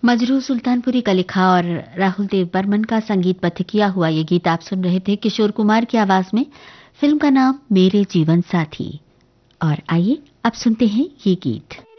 मजरू सुल्तानपुरी का लिखा और राहुल देव बर्मन का संगीतबद्ध किया हुआ ये गीत आप सुन रहे थे किशोर कुमार की आवाज में। फिल्म का नाम मेरे जीवन साथी। और आइए अब सुनते हैं ये गीत।